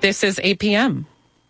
This is APM.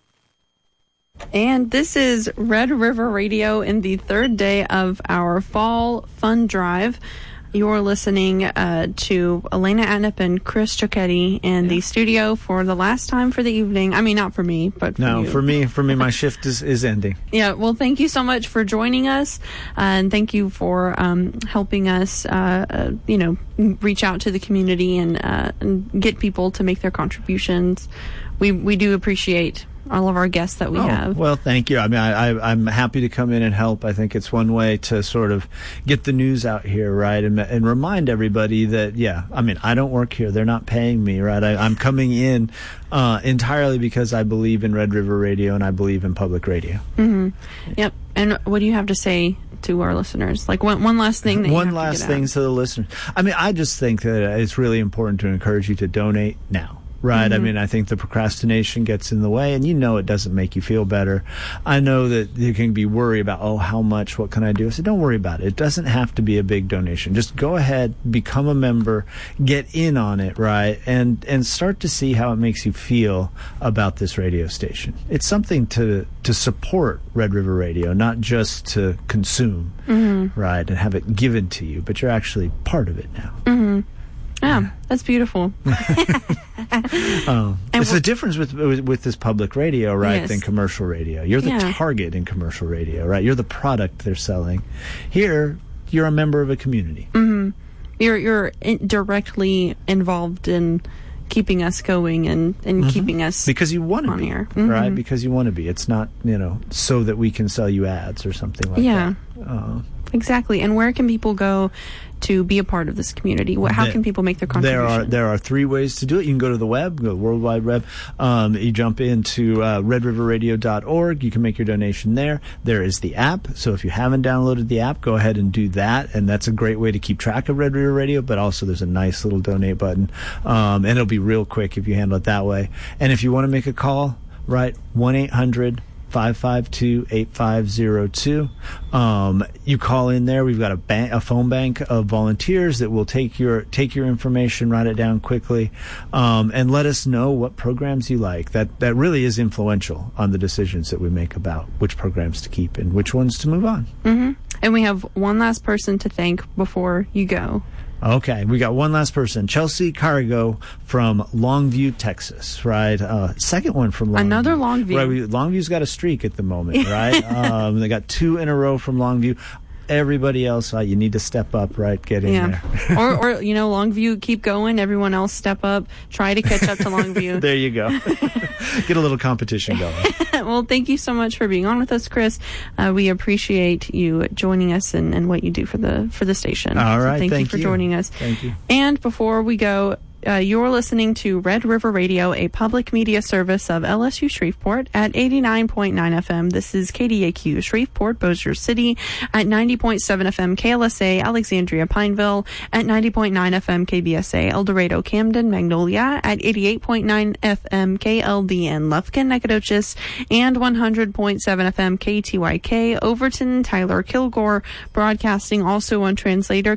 And this is Red River Radio in the third day of our fall fund drive. You're listening to Elena Atnip and Chris Giocchetti in the studio for the last time for the evening. I mean, not for me, but for you. For me, my shift is ending. Yeah, well, thank you so much for joining us, and thank you for helping us, reach out to the community and get people to make their contributions. We do appreciate all of our guests that we have. Well, thank you. I mean, I'm happy to come in and help. I think it's one way to sort of get the news out here, right? And remind everybody that, I don't work here. They're not paying me, right? I'm coming in entirely because I believe in Red River Radio and I believe in public radio. Mm-hmm. Yep. And what do you have to say to our listeners? Like one last thing that one last thing to the listeners. I mean, I just think that it's really important to encourage you to donate now. Right. Mm-hmm. I mean, I think the procrastination gets in the way, and it doesn't make you feel better. I know that you can be worried about, how much, what can I do? I said, don't worry about it. It doesn't have to be a big donation. Just go ahead, become a member, get in on it, right? And start to see how it makes you feel about this radio station. It's something to support Red River Radio, not just to consume, right, and have it given to you, but you're actually part of it now. Mm-hmm. Yeah, that's beautiful. It's the difference with this public radio, right, yes, than commercial radio. You're the target in commercial radio, right? You're the product they're selling. Here, you're a member of a community. Mm-hmm. You're directly involved in keeping us going and keeping us because you want to on be, air. Right? Because you want to be. It's not, so that we can sell you ads or something like that. Yeah. Exactly. And where can people go to be a part of this community? How can people make their contribution? There are three ways to do it. You can go to the web, go to World Wide Web. You jump into redriverradio.org. You can make your donation there. There is the app. So if you haven't downloaded the app, go ahead and do that. And that's a great way to keep track of Red River Radio. But also there's a nice little donate button. And it'll be real quick if you handle it that way. And if you want to make a call, right, 1-800-552-8502. You call in there. We've got a phone bank of volunteers that will take your information, write it down quickly, and let us know what programs you like. That really is influential on the decisions that we make about which programs to keep and which ones to move on. Mm-hmm. And we have one last person to thank before you go. Okay, we got one last person, Chelsea Carrigo from Longview, Texas, right? Second one from Longview. Another Longview. Right, Longview's got a streak at the moment, right? They got 2 in a row from Longview. Everybody else, you need to step up, right? Get in there. or Longview, keep going. Everyone else step up. Try to catch up to Longview. There you go. Get a little competition going. Well, thank you so much for being on with us, Chris. We appreciate you joining us and what you do for the station. All right. So thank you for joining us. Thank you. And before we go, you're listening to Red River Radio, a public media service of LSU Shreveport at 89.9 FM. This is KDAQ, Shreveport, Bossier City at 90.7 FM, KLSA, Alexandria, Pineville at 90.9 FM, KBSA, El Dorado, Camden, Magnolia at 88.9 FM, KLDN, Lufkin, Nacogdoches, and 100.7 FM, KTYK, Overton, Tyler, Kilgore, broadcasting also on translator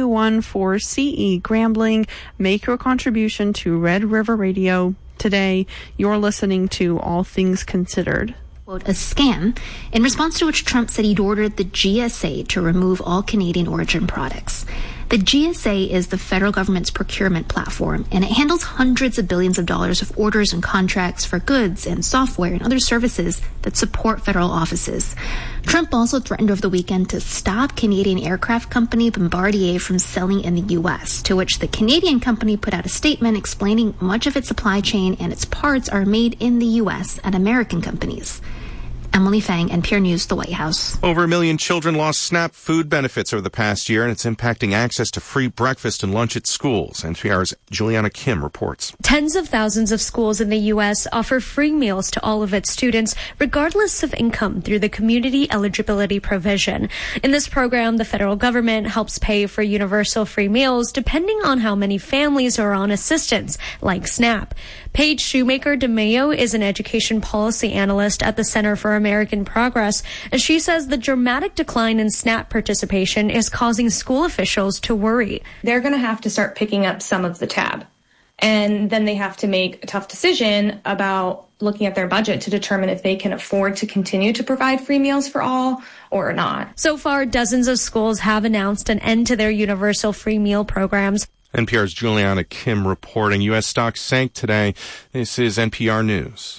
K214CE, Grambling. Make your contribution to Red River Radio today. You're listening to All Things Considered. Quote, a scam, in response to which Trump said he'd ordered the GSA to remove all Canadian origin products. The GSA is the federal government's procurement platform, and it handles hundreds of billions of dollars of orders and contracts for goods and software and other services that support federal offices. Trump also threatened over the weekend to stop Canadian aircraft company Bombardier from selling in the U.S., to which the Canadian company put out a statement explaining much of its supply chain and its parts are made in the U.S. at American companies. Emily Fang, NPR News, the White House. Over 1 million children lost SNAP food benefits over the past year, and it's impacting access to free breakfast and lunch at schools. NPR's Juliana Kim reports. Tens of thousands of schools in the U.S. offer free meals to all of its students, regardless of income, through the Community Eligibility Provision. In this program, the federal government helps pay for universal free meals depending on how many families are on assistance, like SNAP. Paige Shoemaker DeMayo is an education policy analyst at the Center for American Progress, and she says the dramatic decline in SNAP participation is causing school officials to worry. They're going to have to start picking up some of the tab. And then they have to make a tough decision about looking at their budget to determine if they can afford to continue to provide free meals for all or not. So far, dozens of schools have announced an end to their universal free meal programs. NPR's Juliana Kim reporting. U.S. stocks sank today. This is NPR News.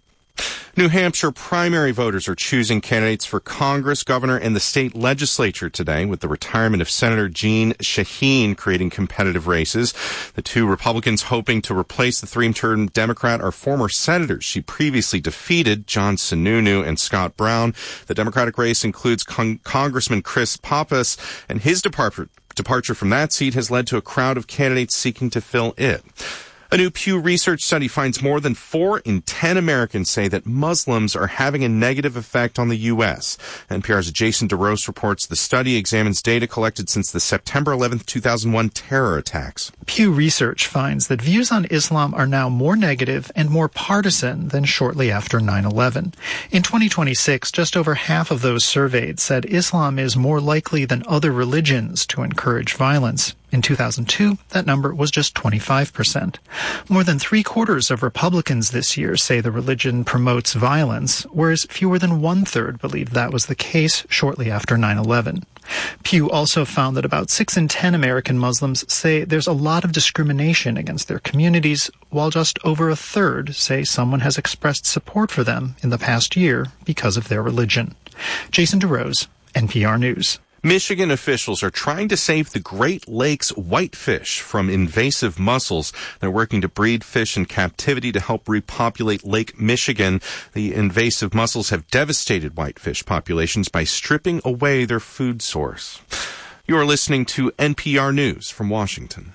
New Hampshire primary voters are choosing candidates for Congress, governor, and the state legislature today, with the retirement of Senator Jeanne Shaheen creating competitive races. The two Republicans hoping to replace the three-term Democrat are former senators she previously defeated, John Sununu and Scott Brown. The Democratic race includes Congressman Chris Pappas, and his departure from that seat has led to a crowd of candidates seeking to fill it. A new Pew Research study finds more than 4 in 10 Americans say that Muslims are having a negative effect on the U.S. NPR's Jason DeRose reports the study examines data collected since the September 11, 2001 terror attacks. Pew Research finds that views on Islam are now more negative and more partisan than shortly after 9/11. In 2026, just over half of those surveyed said Islam is more likely than other religions to encourage violence. In 2002, that number was just 25%. More than 3/4 of Republicans this year say the religion promotes violence, whereas fewer than 1/3 believed that was the case shortly after 9/11. Pew also found that about 6 in 10 American Muslims say there's a lot of discrimination against their communities, while just over 1/3 say someone has expressed support for them in the past year because of their religion. Jason DeRose, NPR News. Michigan officials are trying to save the Great Lakes whitefish from invasive mussels. They're working to breed fish in captivity to help repopulate Lake Michigan. The invasive mussels have devastated whitefish populations by stripping away their food source. You are listening to NPR News from Washington.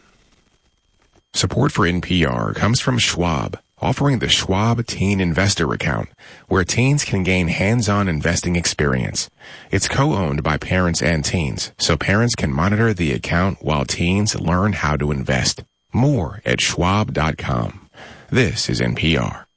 Support for NPR comes from Schwab, offering the Schwab Teen Investor Account, where teens can gain hands-on investing experience. It's co-owned by parents and teens, so parents can monitor the account while teens learn how to invest. More at schwab.com. This is NPR.